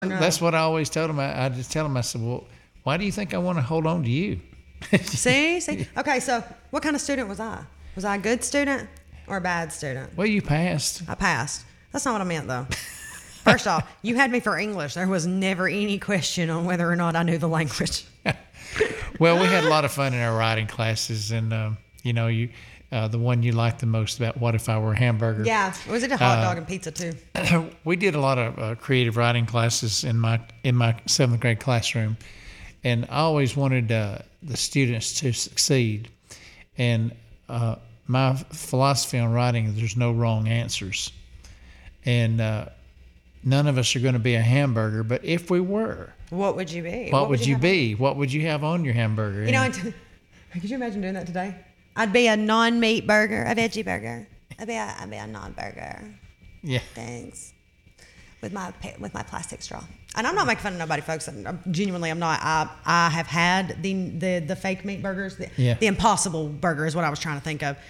That's what I always told him. I just tell him, I said, well, why do you think I want to hold on to you? See? Okay, so what kind of student was I? Was I a good student or a bad student? Well, you passed. I passed. That's not what I meant, though. First off, you had me for English. There was never any question on whether or not I knew the language. Well, we had a lot of fun in our writing classes, and the one you liked the most about What If I Were a Hamburger. Yeah, was it a hot dog and pizza too? We did a lot of creative writing classes in my 7th grade classroom, and I always wanted the students to succeed. And my philosophy on writing is there's no wrong answers, and none of us are going to be a hamburger. But if we were, what would you be? What would you be? What would you have on your hamburger? Could you imagine doing that today? I'd be a non-meat burger, a veggie burger. I'd be a non-burger. Yeah. Thanks. With my plastic straw. And I'm not making fun of nobody, folks. I'm not. I have had the fake meat burgers. The Impossible Burger is what I was trying to think of.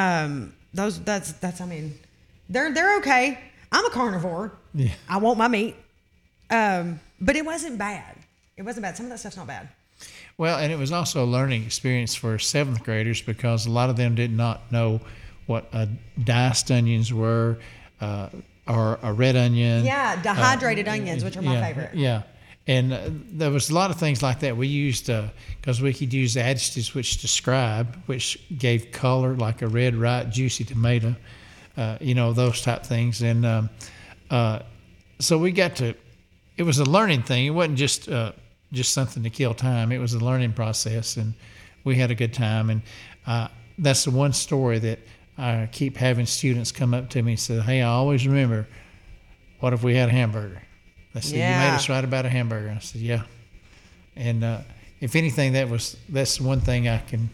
They're okay. I'm a carnivore. Yeah. I want my meat. But it wasn't bad. Some of that stuff's not bad. Well, and it was also a learning experience for 7th graders because a lot of them did not know what diced onions were or a red onion. Yeah, dehydrated onions, which are my favorite. Yeah, and there was a lot of things like that. We used, because we could use adjectives which gave color, like a red, ripe, juicy tomato, those type things. And so we got to, it was a learning thing. It wasn't just something to kill time. It was a learning process, and we had a good time. And that's the one story that I keep having students come up to me and say, hey, I always remember, what if we had a hamburger? They said, You made us write about a hamburger. I said, yeah. And if anything, that's one thing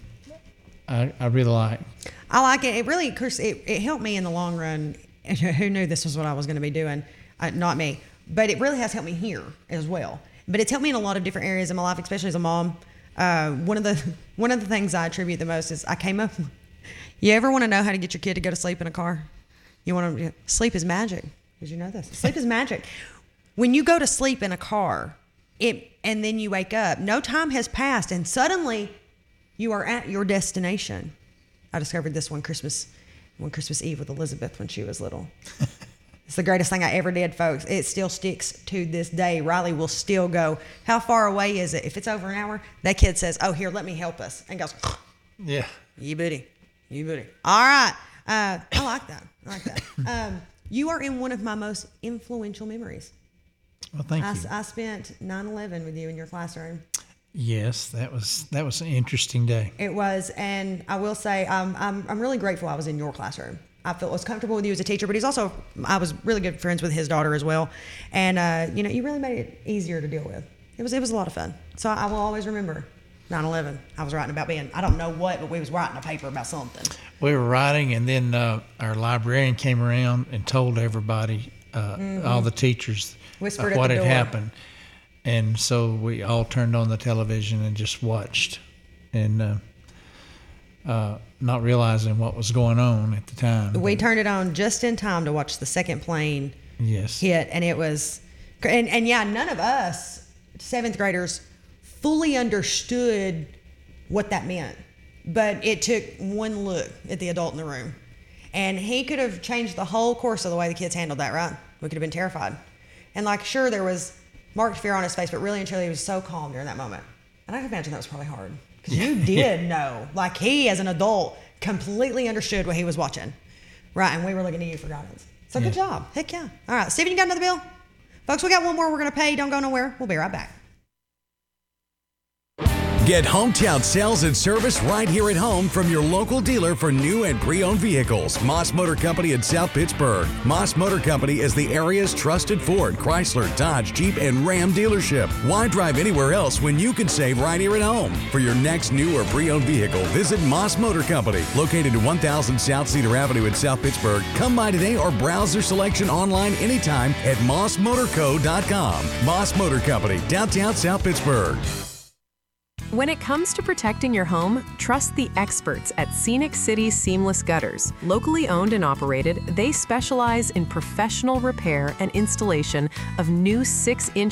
I really like. I like it. It really, of course, it helped me in the long run. Who knew this was what I was going to be doing? Not me. But it really has helped me here as well. But it's helped me in a lot of different areas in my life, especially as a mom. One of the things I attribute the most is I came up. You ever want to know how to get your kid to go to sleep in a car? Sleep is magic. Did you know this? Sleep is magic. When you go to sleep in a car, and then you wake up, no time has passed, and suddenly you are at your destination. I discovered this one Christmas Eve with Elizabeth when she was little. It's the greatest thing I ever did, folks. It still sticks to this day. Riley will still go, how far away is it? If it's over an hour, that kid says, oh, here, let me help us. And goes, yeah. You booty. All right. I like that. You are in one of my most influential memories. Well, thank you. I spent 9/11 with you in your classroom. Yes, that was an interesting day. It was, and I will say I'm really grateful I was in your classroom. I felt was comfortable with you as a teacher, but I was really good friends with his daughter as well. And, you really made it easier to deal with. It was a lot of fun. So I will always remember 9/11. I was writing about I don't know what, but we was writing a paper about something. We were writing, and then our librarian came around and told everybody, all the teachers, whispered what at the had door. happened. And so we all turned on the television and just watched. And not realizing what was going on at the time. We turned it on just in time to watch the second plane hit, and it was, and none of us 7th graders fully understood what that meant, but it took one look at the adult in the room, and he could have changed the whole course of the way the kids handled that, right? We could have been terrified, and sure, there was marked fear on his face, but really and truly he was so calm during that moment, and I can imagine that was probably hard. Because you did know, he as an adult completely understood what he was watching, right? And we were looking to you for guidance. So good job. Heck yeah. All right, Stephen, you got another bill? Folks, we got one more we're going to pay. Don't go nowhere. We'll be right back. Get hometown sales and service right here at home from your local dealer for new and pre-owned vehicles. Moss Motor Company in South Pittsburgh. Moss Motor Company is the area's trusted Ford, Chrysler, Dodge, Jeep, and Ram dealership. Why drive anywhere else when you can save right here at home? For your next new or pre-owned vehicle, visit Moss Motor Company, located at 1000 South Cedar Avenue in South Pittsburgh. Come by today or browse their selection online anytime at mossmotorco.com. Moss Motor Company, downtown South Pittsburgh. When it comes to protecting your home, trust the experts at Scenic City Seamless Gutters. Locally owned and operated, they specialize in professional repair and installation of new 6-inch